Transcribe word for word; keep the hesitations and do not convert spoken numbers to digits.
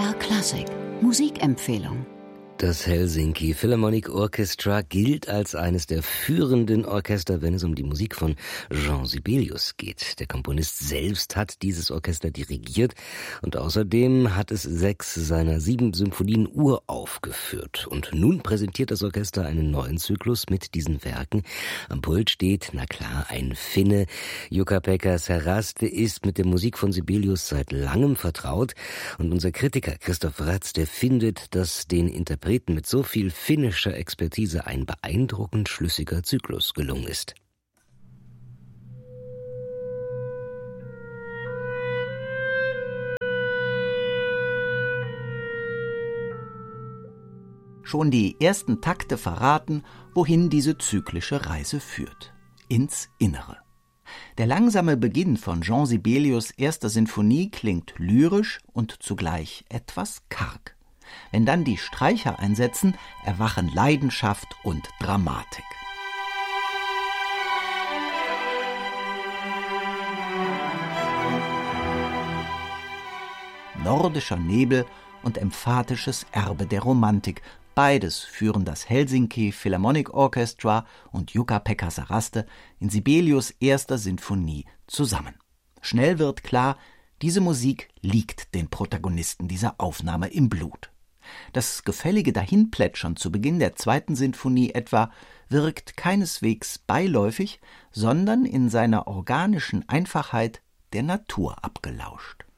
R Klassik Musikempfehlung. Das Helsinki Philharmonic Orchestra gilt als eines der führenden Orchester, wenn es um die Musik von Jean Sibelius geht. Der Komponist selbst hat dieses Orchester dirigiert und außerdem hat es sechs seiner sieben Symphonien uraufgeführt. Und nun präsentiert das Orchester einen neuen Zyklus mit diesen Werken. Am Pult steht, na klar, ein Finne. Jukka-Pekka Saraste ist mit der Musik von Sibelius seit langem vertraut. Und unser Kritiker Christoph Ratz, der findet, dass den Interpreten mit so viel finnischer Expertise ein beeindruckend schlüssiger Zyklus gelungen ist. Schon die ersten Takte verraten, wohin diese zyklische Reise führt. Ins Innere. Der langsame Beginn von Jean Sibelius' erster Sinfonie klingt lyrisch und zugleich etwas karg. Wenn dann die Streicher einsetzen, erwachen Leidenschaft und Dramatik. Nordischer Nebel und emphatisches Erbe der Romantik, beides führen das Helsinki Philharmonic Orchestra und Jukka-Pekka Saraste in Sibelius' erster Sinfonie zusammen. Schnell wird klar, diese Musik liegt den Protagonisten dieser Aufnahme im Blut. Das gefällige Dahinplätschern zu Beginn der zweiten Sinfonie etwa wirkt keineswegs beiläufig, sondern in seiner organischen Einfachheit der Natur abgelauscht.